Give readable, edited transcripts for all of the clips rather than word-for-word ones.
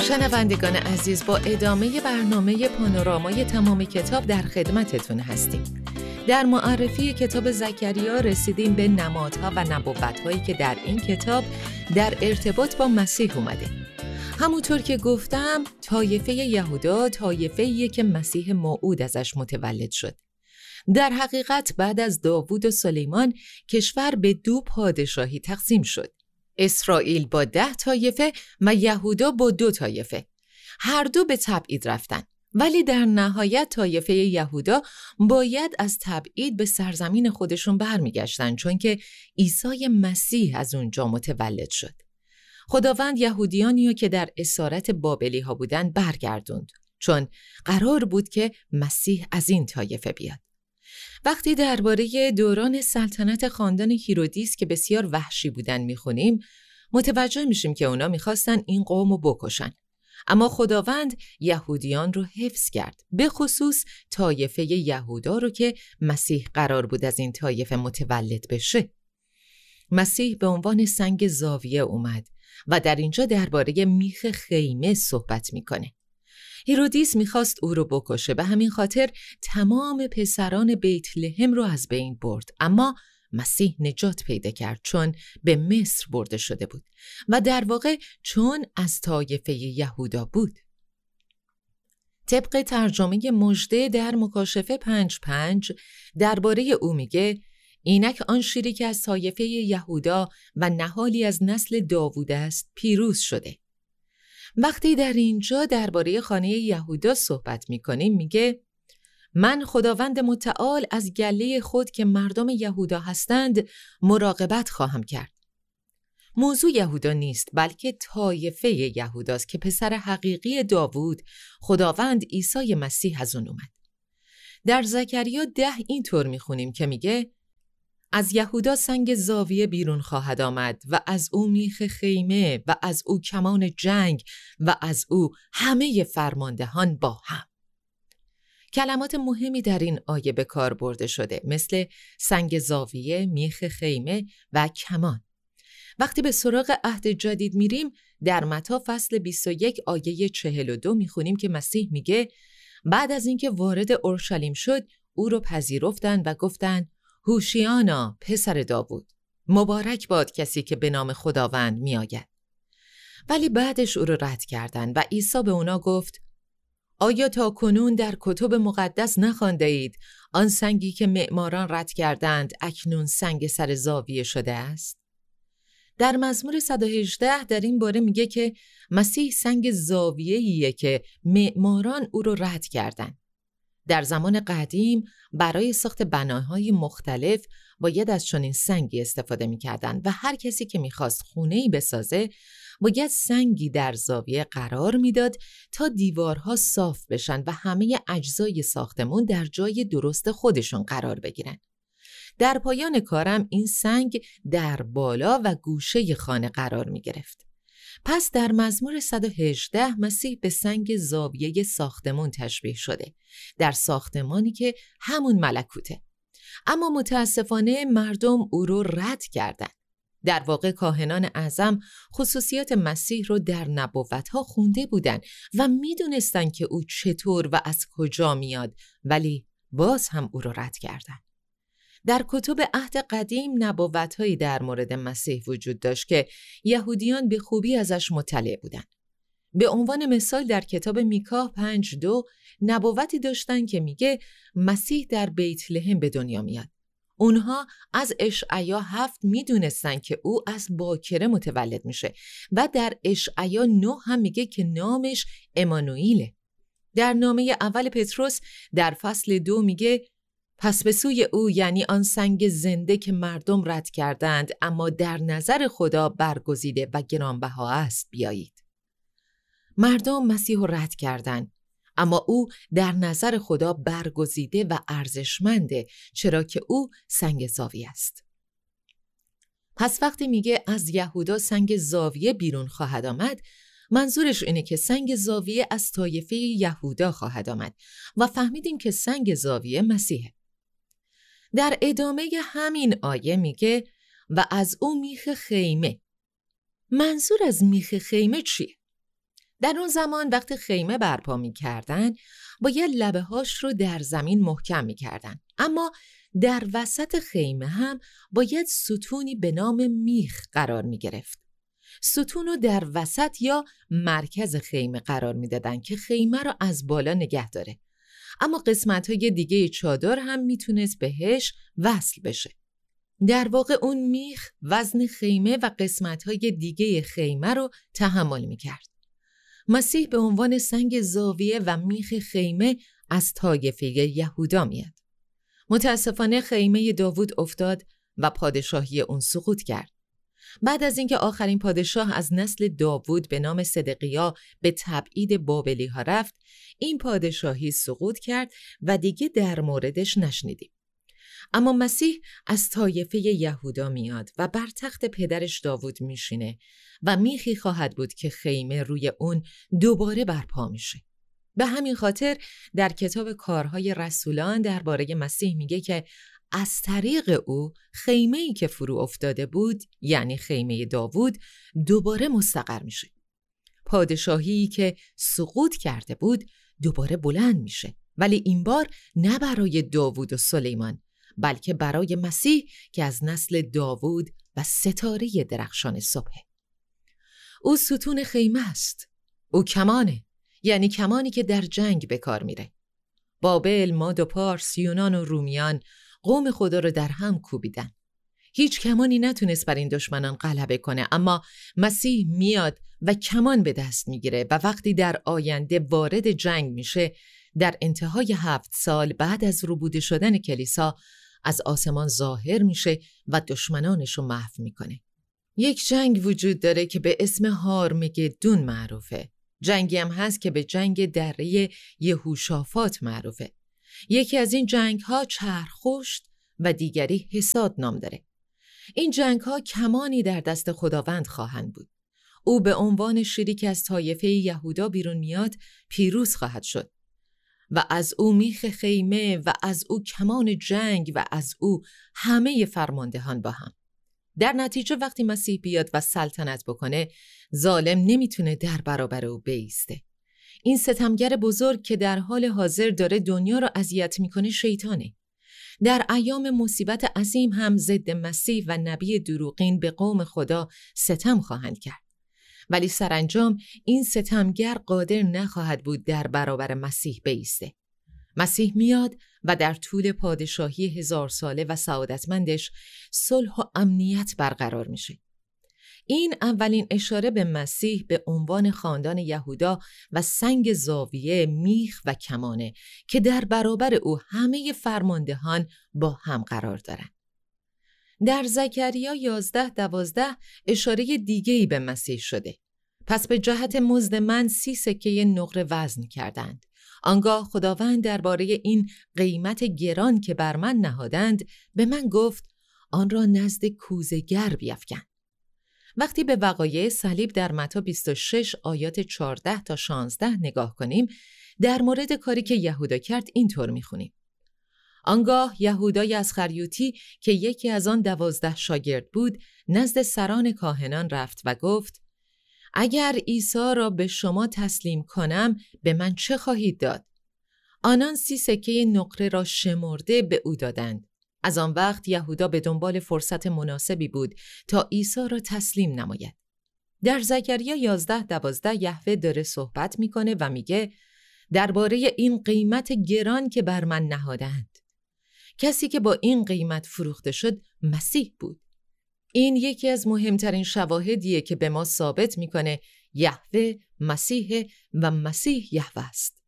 شنوندگان عزیز، با ادامه برنامه پانورامای تمام کتاب در خدمتتون هستیم. در معرفی کتاب زکریا رسیدیم به نمادها و نبوت‌هایی که در این کتاب در ارتباط با مسیح اومده. همونطور که گفتم، طایفه یهودا طایفه‌ایه که مسیح موعود ازش متولد شد. در حقیقت بعد از داوود و سلیمان کشور به 2 پادشاهی تقسیم شد. اسرائیل با 10 طایفه و یهودا با 2 طایفه. هر دو به تبعید رفتن، ولی در نهایت طایفه یهودا باید از تبعید به سرزمین خودشون برمیگشتن، چون که عیسی مسیح از اونجا متولد شد. خداوند یهودیانی که در اسارت بابلی ها بودن برگردوند، چون قرار بود که مسیح از این طایفه بیاد. وقتی درباره دوران سلطنت خاندان هیرودیس که بسیار وحشی بودن میخونیم، متوجه میشیم که اونا میخواستن این قوم رو بکشن. اما خداوند یهودیان رو حفظ کرد، به خصوص طایفه یهودا رو که مسیح قرار بود از این طایفه متولد بشه. مسیح به عنوان سنگ زاویه اومد و در اینجا درباره میخ خیمه صحبت میکنه. هیرودیس میخواست او رو بکشه، به همین خاطر تمام پسران بیت لحم رو از بین برد، اما مسیح نجات پیدا کرد چون به مصر برده شده بود و در واقع چون از طایفه یهودا بود. طبق ترجمه مژده در مکاشفه 5:5 درباره او میگه: اینک آن شیری که از طایفه یهودا و نهالی از نسل داوود است پیروز شده. وقتی در اینجا درباره خانه یهودا صحبت میکنیم میگه: من خداوند متعال از گله خود که مردم یهودا هستند مراقبت خواهم کرد. موضوع یهودا نیست، بلکه طایفه یهوداست که پسر حقیقی داوود، خداوند عیسی مسیح از اون اومد. در زکریا 10 اینطور میخونیم که میگه: از یهودا سنگ زاویه بیرون خواهد آمد و از او میخ خیمه و از او کمان جنگ و از او همه فرماندهان با هم. کلمات مهمی در این آیه به کار برده شده، مثل سنگ زاویه، میخ خیمه و کمان. وقتی به سراغ عهد جدید میریم، در متی فصل 21 آیه 42 میخونیم که مسیح میگه: بعد از اینکه وارد اورشلیم شد، او رو پذیرفتند و گفتند: هوشیانا پسر داوود، مبارک باد کسی که به نام خداوند می آید. ولی بعدش او رو رد کردند و عیسی به اونا گفت: آیا تا کنون در کتب مقدس نخوانده اید آن سنگی که معماران رد کردند اکنون سنگ سر زاویه شده است؟ در مزمور 118 در این باره میگه که مسیح سنگ زاویه‌ایه که معماران او رو رد کردند. در زمان قدیم برای ساخت بناهای مختلف باید از چنین سنگی استفاده می‌کردند و هر کسی که می‌خواست خونه‌ای بسازه باید سنگی در زاویه قرار میداد تا دیوارها صاف بشن و همه اجزای ساختمون در جای درست خودشون قرار بگیرن. در پایان کارم این سنگ در بالا و گوشه خانه قرار می‌گرفت. پس در مزمور 118 مسیح به سنگ زاویه ساختمون تشبیه شده، در ساختمانی که همون ملکوته. اما متاسفانه مردم او رو رد کردن. در واقع کاهنان اعظم خصوصیات مسیح رو در نبوت‌ها خونده بودن و میدونستن که او چطور و از کجا میاد، ولی باز هم او رو رد کردن. در کتب عهد قدیم نبوت‌هایی در مورد مسیح وجود داشت که یهودیان به خوبی ازش مطلع بودند. به عنوان مثال در کتاب میکا 5:2 نبوتی داشتن که میگه مسیح در بیت لحم به دنیا میاد. اونها از اشعیا 7 میدونستن که او از باکره متولد میشه و در اشعیا 9 هم میگه که نامش امانوئیله. در نامه اول پتروس در فصل 2 میگه: پس به سوی او، یعنی آن سنگ زنده که مردم رد کردند اما در نظر خدا برگزیده و گرانبها است، بیایید. مردم مسیح رو رد کردند، اما او در نظر خدا برگزیده و ارزشمنده، چرا که او سنگ زاویه است. پس وقتی میگه از یهودا سنگ زاویه بیرون خواهد آمد، منظورش اینه که سنگ زاویه از طایفه یهودا خواهد آمد و فهمیدیم که سنگ زاویه مسیحه. در ادامه همین آیه میگه: و از او میخ خیمه. منظور از میخ خیمه چیه؟ در اون زمان وقتی خیمه برپا می‌کردن، باید لبه‌هاش رو در زمین محکم می‌کردن. اما در وسط خیمه هم باید ستونی به نام میخ قرار می‌گرفت. ستون رو در وسط یا مرکز خیمه قرار می‌دادن که خیمه رو از بالا نگه داره. اما قسمت‌های دیگه چادر هم میتونست بهش وصل بشه. در واقع اون میخ وزن خیمه و قسمت‌های دیگه خیمه رو تحمل می‌کرد. مسیح به عنوان سنگ زاویه و میخ خیمه از طایفه یهودا میاد. متاسفانه خیمه داوود افتاد و پادشاهی اون سقوط کرد. بعد از اینکه آخرین پادشاه از نسل داوود به نام صدقیا به تبعید بابلی ها رفت، این پادشاهی سقوط کرد و دیگه در موردش نشنیدیم. اما مسیح از طایفه یهودا میاد و بر تخت پدرش داوود میشینه و میخی خواهد بود که خیمه روی اون دوباره برپا میشه. به همین خاطر در کتاب کارهای رسولان درباره مسیح میگه که از طریق او خیمه‌ای که فرو افتاده بود، یعنی خیمه داوود، دوباره مستقر میشه. پادشاهی که سقوط کرده بود دوباره بلند میشه، ولی این بار نه برای داوود و سلیمان، بلکه برای مسیح که از نسل داوود و ستاره درخشان صبحه. او ستون خیمه است. او کمانه، یعنی کمانی که در جنگ به کار میره. بابل، ماد و پارس، یونان و رومیان قوم خدا رو در هم کوبیدن. هیچ کمانی نتونست بر این دشمنان غلبه کنه، اما مسیح میاد و کمان به دست میگیره و وقتی در آینده وارد جنگ میشه، در انتهای 7 سال بعد از ربوده شدن کلیسا از آسمان ظاهر میشه و دشمنانش رو محو میکنه. یک جنگ وجود داره که به اسم هارمگدون معروفه. جنگی هم هست که به جنگ دره یهوشافات معروفه. یکی از این جنگ ها چرخشت و دیگری حصاد نام داره. این جنگ ها کمانی در دست خداوند خواهند بود. او به عنوان شیری که از طایفه یهودا بیرون میاد پیروز خواهد شد و از او میخ خیمه و از او کمان جنگ و از او همه فرماندهان با هم. در نتیجه وقتی مسیح بیاد و سلطنت بکنه، ظالم نمیتونه در برابر او بایسته. این ستمگر بزرگ که در حال حاضر داره دنیا رو اذیت میکنه شیطانه. در ایام مصیبت عظیم هم ضد مسیح و نبی دروغین به قوم خدا ستم خواهند کرد. ولی سرانجام این ستمگر قادر نخواهد بود در برابر مسیح بایسته. مسیح میاد و در طول پادشاهی 1000 ساله و سعادتمندش صلح و امنیت برقرار میشه. این اولین اشاره به مسیح به عنوان خاندان یهودا و سنگ زاویه، میخ و کمانه که در برابر او همه فرماندهان با هم قرار دارن. در زکریا 11:12 اشاره دیگه‌ای به مسیح شده. پس به جهت مزد من 30 سکه نقره وزن کردند. آنگاه خداوند درباره این قیمت گران که بر من نهادند به من گفت آن را نزد کوزه‌گر بیفکن. وقتی به وقایع صلیب در متی 26 آیات 14 تا 16 نگاه کنیم، در مورد کاری که یهودا کرد اینطور میخونیم: آنگاه یهودای اسخریوطی که یکی از آن 12 شاگرد بود نزد سران کاهنان رفت و گفت اگر عیسی را به شما تسلیم کنم به من چه خواهید داد؟ آنان 30 سکه نقره را شمرده به او دادند. از آن وقت یهودا به دنبال فرصت مناسبی بود تا عیسی را تسلیم نماید. در زکریا 11:12 یهوه داره صحبت میکنه و میگه درباره این قیمت گران که بر من نهادند. کسی که با این قیمت فروخته شد مسیح بود. این یکی از مهمترین شواهدیه که به ما ثابت میکنه یهوه مسیح و مسیح یهوه است.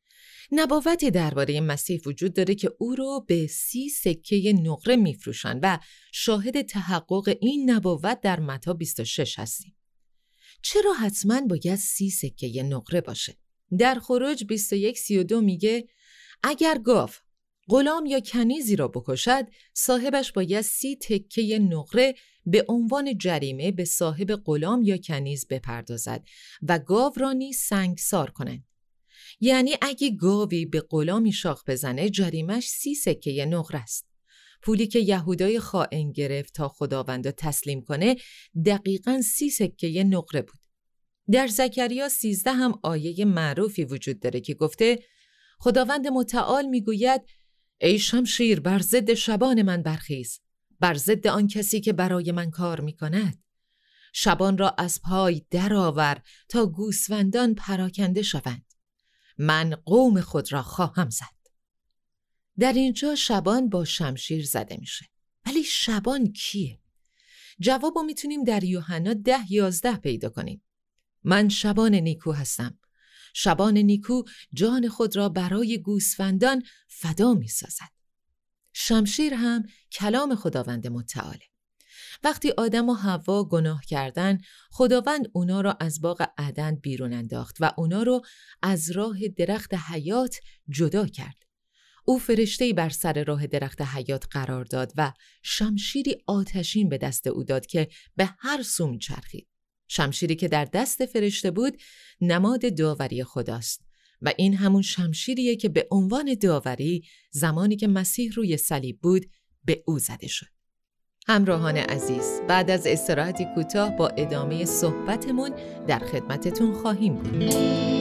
نبوت درباره مسیح وجود داره که او رو به 30 سکه نقره میفروشن و شاهد تحقق این نبوت در متی 26 هستیم. چرا حتما باید 30 سکه نقره باشه؟ در خروج 21:32 میگه اگر گاو غلام یا کنیزی را بکشد، صاحبش باید 30 تکه نقره به عنوان جریمه به صاحب غلام یا کنیز بپردازد و گاو را نیز سنگسار کنند. یعنی اگه گاوی به غلامی شاخ بزنه جریمش 30 سکه نقره است. پولی که یهودای خائن گرفت تا خداوند را تسلیم کنه دقیقاً 30 سکه نقره بود. در زکریا 13 هم آیه معروفی وجود داره که گفته خداوند متعال میگوید ای شمشیر بر ضد شبان من برخیز، بر ضد آن کسی که برای من کار میکند. شبان را از پای درآور تا گوسفندان پراکنده شوند. من قوم خود را خواهم زد. در اینجا شبان با شمشیر زده میشه. ولی شبان کیه؟ جوابو میتونیم در یوحنا 10:11 پیدا کنیم. من شبان نیکو هستم. شبان نیکو جان خود را برای گوسفندان فدا میسازد. شمشیر هم کلام خداوند متعاله. وقتی آدم و حوا گناه کردن، خداوند اونا را از باغ عدن بیرون انداخت و اونا رو از راه درخت حیات جدا کرد. او فرشته‌ای بر سر راه درخت حیات قرار داد و شمشیری آتشین به دست او داد که به هر سو میچرخید. شمشیری که در دست فرشته بود نماد داوری خداست و این همون شمشیریه که به عنوان داوری زمانی که مسیح روی صلیب بود به او زده شد. همراهان عزیز، بعد از استراحتی کوتاه با ادامه صحبتمون در خدمتتون خواهیم بود.